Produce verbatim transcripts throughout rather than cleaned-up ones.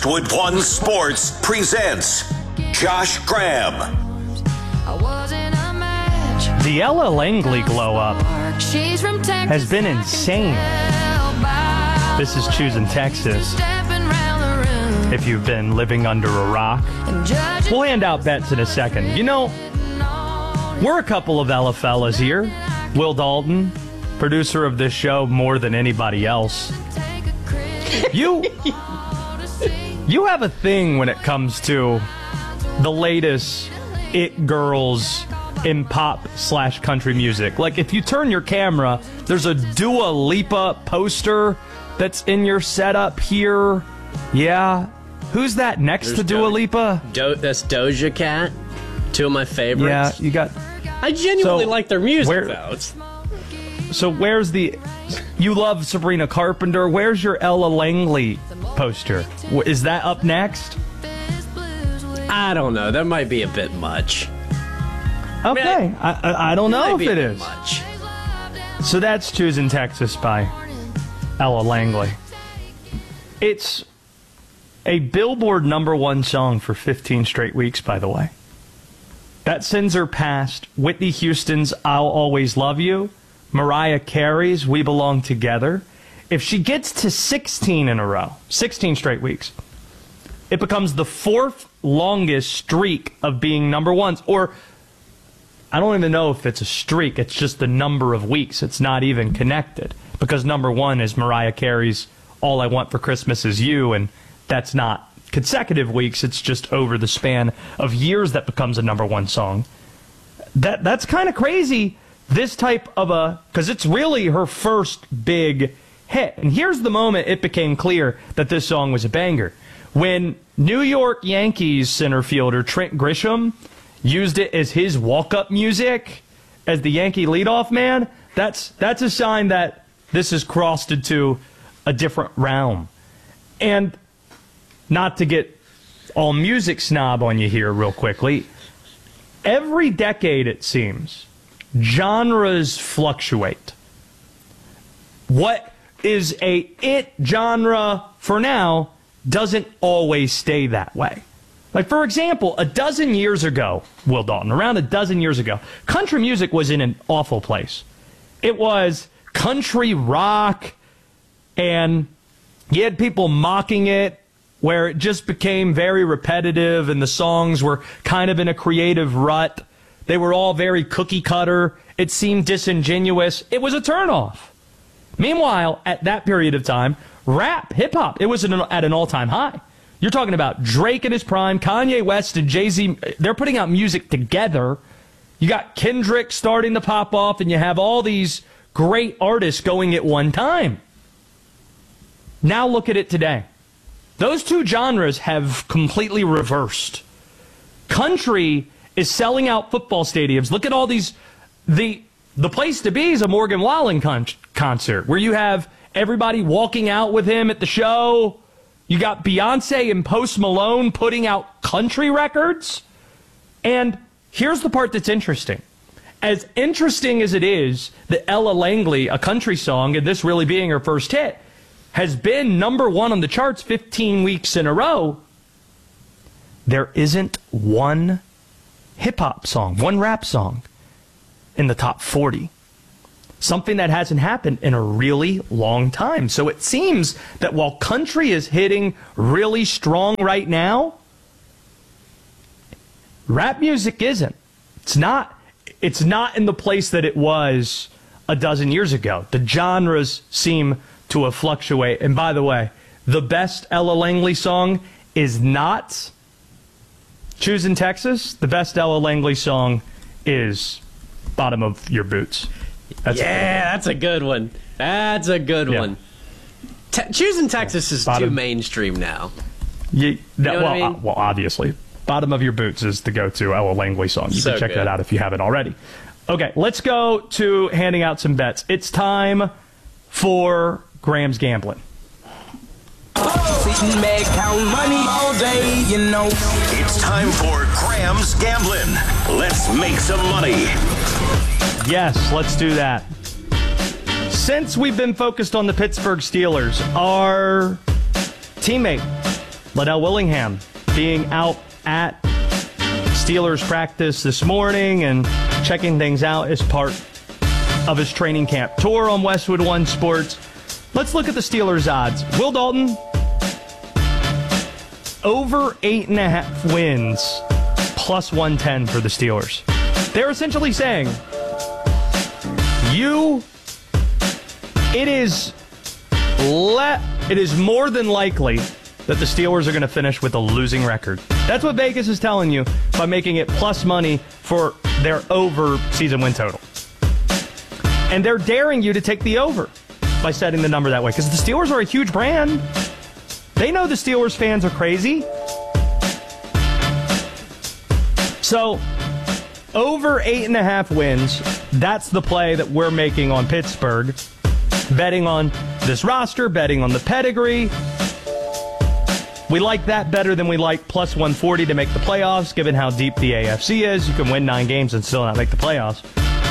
Westwood One Sports presents Josh Graham. The Ella Langley glow-up has been insane. This is Choosing Texas. If you've been living under a rock, we'll hand out bets in a second. You know, we're a couple of Ella fellas here. Will Dalton, producer of this show more than anybody else. You, you have a thing when it comes to the latest it girls in pop slash country music. Like, if you turn your camera, there's a Dua Lipa poster that's in your setup here. Yeah. Who's that next there's to Dua Do- Lipa? Do- that's Doja Cat. Two of my favorites. Yeah, you got... I genuinely so, like their music, where, though. It's... So where's the... You love Sabrina Carpenter. Where's your Ella Langley poster? Is that up next? I don't know. That might be a bit much. Okay. I, mean, I, I, I don't know if it is. Much. So that's Choosing Texas by Ella Langley. It's a Billboard number one song for fifteen straight weeks, by the way. That sends her past Whitney Houston's I'll Always Love You, Mariah Carey's We Belong Together. If she gets to sixteen in a row, sixteen straight weeks, it becomes the fourth longest streak of being number ones. Or, I don't even know if it's a streak. It's just the number of weeks. It's not even connected. Because number one is Mariah Carey's All I Want for Christmas Is You, and that's not consecutive weeks. It's just over the span of years that becomes a number one song. That That's kind of crazy. This type of a... Because it's really her first big hit. And here's the moment it became clear that this song was a banger. When New York Yankees center fielder Trent Grisham used it as his walk-up music as the Yankee leadoff man, that's that's a sign that this has crossed into a different realm. And not to get all music snob on you here real quickly, every decade, it seems, genres fluctuate. What is a it genre for now doesn't always stay that way. Like, for example, a dozen years ago, Will Dalton, around a dozen years ago, country music was in an awful place. It was country rock, and you had people mocking it, where it just became very repetitive, and the songs were kind of in a creative rut. They were all very cookie-cutter. It seemed disingenuous. It was a turnoff. Meanwhile, at that period of time, rap, hip-hop, it was at an all-time high. You're talking about Drake in his prime, Kanye West and Jay-Z. They're putting out music together. You got Kendrick starting to pop off, and you have all these great artists going at one time. Now look at it today. Those two genres have completely reversed. Country is selling out football stadiums. Look at all these. The, the place to be is a Morgan Wallen con- concert where you have everybody walking out with him at the show. You got Beyonce and Post Malone putting out country records. And here's the part that's interesting. As interesting as it is that Ella Langley, a country song, and this really being her first hit, has been number one on the charts fifteen weeks in a row, there isn't one hip-hop song, one rap song in the top forty. Something that hasn't happened in a really long time. So it seems that while country is hitting really strong right now, rap music isn't. It's not. It's not in the place that it was a dozen years ago. The genres seem to have fluctuated. And by the way, the best Ella Langley song is not Choosing Texas. The best Ella Langley song is Bottom of Your Boots. That's yeah, that's a good one. That's a good yeah. one. Te- Choosing Texas yeah. is Bottom. too mainstream now. You, that, you know well, what I mean? uh, well, obviously. Bottom of Your Boots is the go-to Ella Langley song. You so can check good. that out if you haven't already. Okay, let's go to handing out some bets. It's time for Graham's Gambling. Sitting back, count money all day, you know. It's time for Graham's Gambling. Let's make some money. Yes, let's do that. Since we've been focused on the Pittsburgh Steelers, our teammate Liddell Willingham being out at Steelers practice this morning and checking things out as part of his training camp tour on Westwood One Sports. Let's look at the Steelers' odds. Will Dalton, over eight and a half wins, plus one ten for the Steelers. They're essentially saying, you, it is le- it is more than likely that the Steelers are going to finish with a losing record. That's what Vegas is telling you by making it plus money for their over season win total. And they're daring you to take the over by setting the number that way, because the Steelers are a huge brand. They know the Steelers fans are crazy. So, over eight and a half wins, that's the play that we're making on Pittsburgh. Betting on this roster, betting on the pedigree. We like that better than we like plus one forty to make the playoffs, given how deep the A F C is. You can win nine games and still not make the playoffs.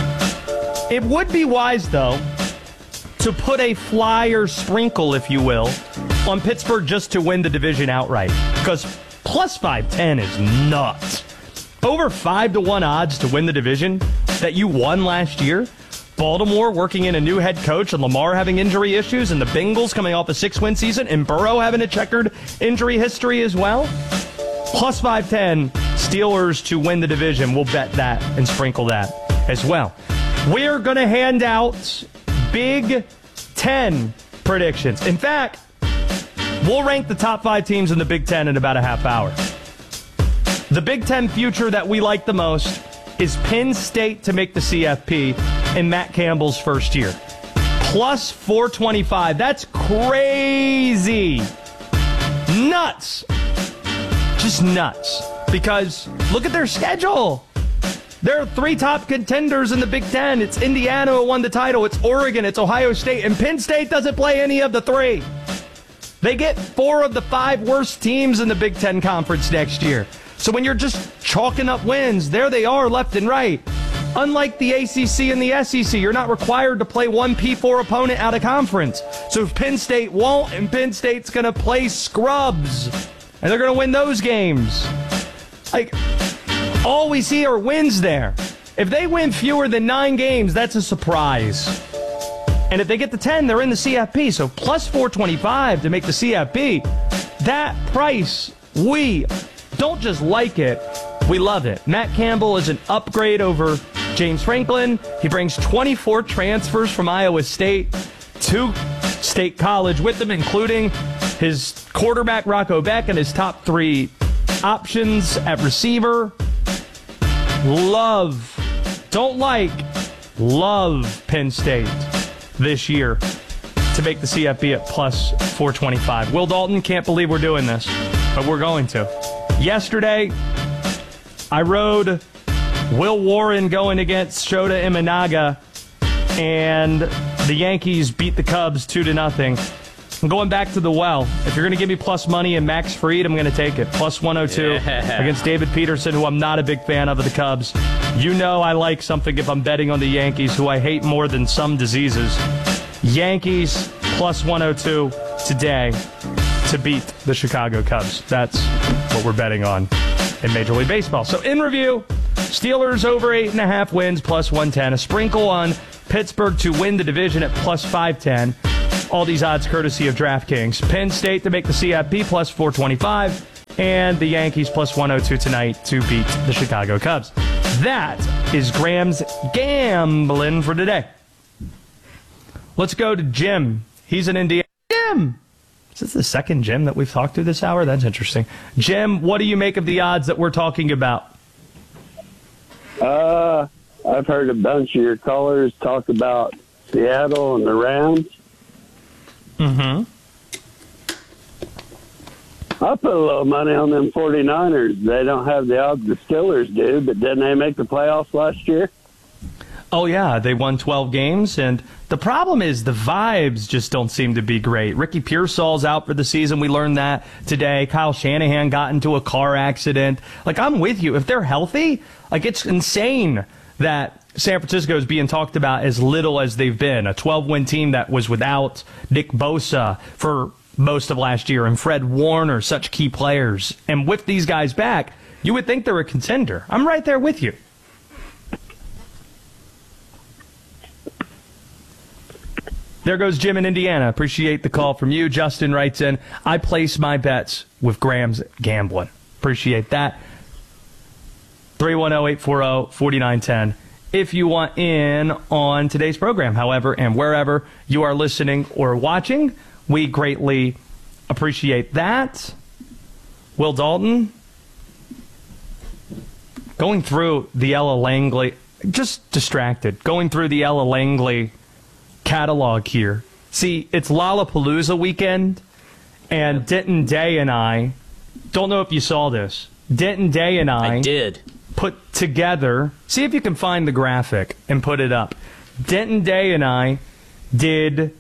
It would be wise, though, to put a flyer sprinkle, if you will, on Pittsburgh just to win the division outright. Because plus five ten is nuts. Over five to one odds to win the division that you won last year. Baltimore working in a new head coach and Lamar having injury issues, and the Bengals coming off a six-win season, and Burrow having a checkered injury history as well. Plus five ten, Steelers to win the division. We'll bet that and sprinkle that as well. We're going to hand out Big Ten predictions. In fact, we'll rank the top five teams in the Big Ten in about a half hour. The Big Ten future that we like the most is Penn State to make the C F P in Matt Campbell's first year. Plus four twenty-five. That's crazy. Nuts. Just nuts. Because look at their schedule. There are three top contenders in the Big Ten. It's Indiana who won the title. It's Oregon. It's Ohio State. And Penn State doesn't play any of the three. They get four of the five worst teams in the Big Ten Conference next year. So when you're just chalking up wins, there they are left and right. Unlike the A C C and the S E C, you're not required to play one P four opponent out of conference. So if Penn State won't, and Penn State's going to play scrubs, and they're going to win those games. Like, all we see are wins there. If they win fewer than nine games, that's a surprise. And if they get to ten, they're in the C F P. So plus four twenty-five to make the C F P. That price, we don't just like it, we love it. Matt Campbell is an upgrade over James Franklin. He brings twenty-four transfers from Iowa State to State College with him, including his quarterback, Rocco Beck, and his top three options at receiver. Love, don't like, love Penn State this year to make the C F P at plus four twenty-five. Will Dalton, can't believe we're doing this, but we're going to. Yesterday, I rode Will Warren going against Shota Imanaga, and the Yankees beat the Cubs two to nothing. I'm going back to the well. If you're going to give me plus money and Max Fried, I'm going to take it. Plus one oh two yeah. Against David Peterson, who I'm not a big fan of of the Cubs. You know I like something if I'm betting on the Yankees, who I hate more than some diseases. Yankees plus one oh two today to beat the Chicago Cubs. That's what we're betting on in Major League Baseball. So in review, Steelers over eight and a half wins, plus one ten. A sprinkle on Pittsburgh to win the division at plus five ten. All these odds courtesy of DraftKings. Penn State to make the C F P plus four twenty-five. And the Yankees plus one oh two tonight to beat the Chicago Cubs. That is Graham's gambling for today. Let's go to Jim. He's in Indiana. Jim! Is this the second Jim that we've talked to this hour? That's interesting. Jim, what do you make of the odds that we're talking about? Uh, I've heard a bunch of your callers talk about Seattle and the Rams. Mm-hmm. I put a little money on them forty-niners. They don't have the odds the Steelers do, but didn't they make the playoffs last year? Oh, yeah. They won twelve games, and the problem is the vibes just don't seem to be great. Ricky Pearsall's out for the season. We learned that today. Kyle Shanahan got into a car accident. Like, I'm with you. If they're healthy, like, it's insane that San Francisco is being talked about as little as they've been. A twelve-win team that was without Nick Bosa for most of last year, and Fred Warner, such key players. And with these guys back, you would think they're a contender. I'm right there with you. There goes Jim in Indiana. Appreciate the call from you. Justin writes in, I place my bets with Graham's Gambling. Appreciate that. three one zero, eight four zero, four nine one zero if you want in on today's program. However, and wherever you are listening or watching, we greatly appreciate that. Will Dalton, going through the Ella Langley, just distracted, going through the Ella Langley catalog here. See, it's Lollapalooza weekend, and Denton Day and I, don't know if you saw this, Denton Day and I, I did. put together, see if you can find the graphic and put it up. Denton Day and I did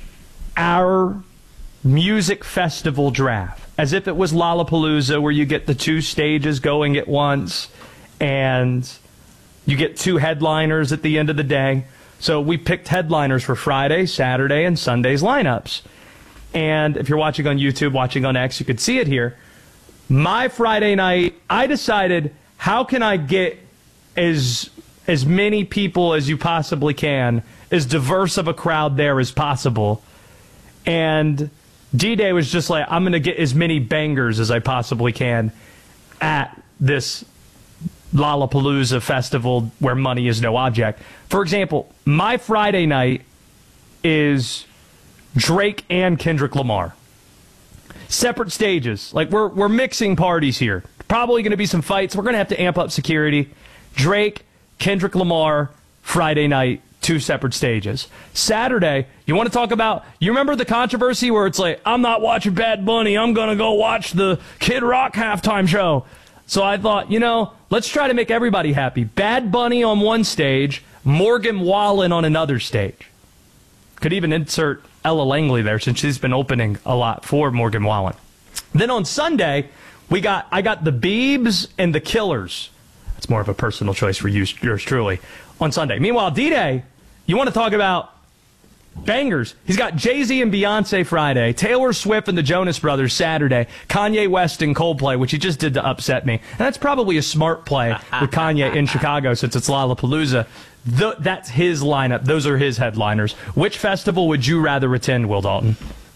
our music festival draft, as if it was Lollapalooza, where you get the two stages going at once, and you get two headliners at the end of the day. So we picked headliners for Friday, Saturday, and Sunday's lineups. And if you're watching on YouTube, watching on X, you could see it here. My Friday night, I decided, how can I get as as many people as you possibly can, as diverse of a crowd there as possible. And D-Day was just like, I'm going to get as many bangers as I possibly can at this Lollapalooza festival where money is no object. For example, my Friday night is Drake and Kendrick Lamar. Separate stages. Like, we're we're mixing parties here. Probably going to be some fights. We're going to have to amp up security. Drake, Kendrick Lamar, Friday night, two separate stages. Saturday, you want to talk about, you remember the controversy where it's like, I'm not watching Bad Bunny, I'm going to go watch the Kid Rock halftime show. So I thought, you know, let's try to make everybody happy. Bad Bunny on one stage, Morgan Wallen on another stage. Could even insert Ella Langley there, since she's been opening a lot for Morgan Wallen. Then on Sunday, we got I got the Biebs and the Killers. That's more of a personal choice for you, yours truly, on Sunday. Meanwhile, D-Day, you want to talk about bangers. He's got Jay-Z and Beyonce Friday, Taylor Swift and the Jonas Brothers Saturday, Kanye West and Coldplay, which he just did to upset me. And that's probably a smart play with Kanye in Chicago, since it's Lollapalooza. The, that's his lineup. Those are his headliners. Which festival would you rather attend, Will Dalton?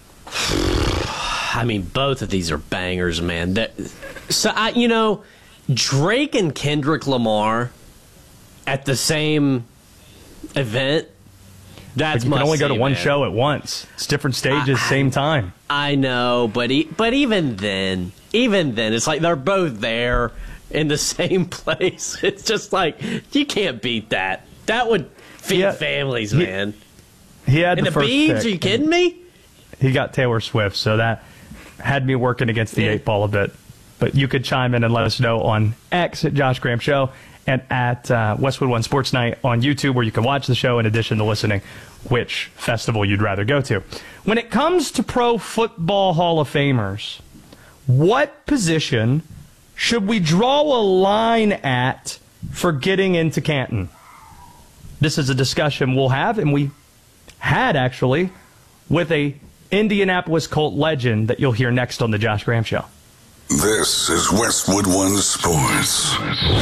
I mean, both of these are bangers, man. That, so, I, you know, Drake and Kendrick Lamar at the same event, that's but you can only go to see, one man. show at once. It's different stages, I, same time. I know, but e- but even then, even then, it's like they're both there in the same place. It's just like, you can't beat that. That would feed Yeah, families, he, man. He had and the, the first Biebs, pick. are you kidding me? He got Taylor Swift, so that had me working against the Yeah. eight ball a bit. But you could chime in and let us know on X at Josh Graham Show and at uh, Westwood One Sports Night on YouTube, where you can watch the show in addition to listening, which festival you'd rather go to. When it comes to Pro Football Hall of Famers, what position should we draw a line at for getting into Canton? This is a discussion we'll have, and we had actually, with a Indianapolis Colt legend that you'll hear next on the Josh Graham Show. This is Westwood One Sports.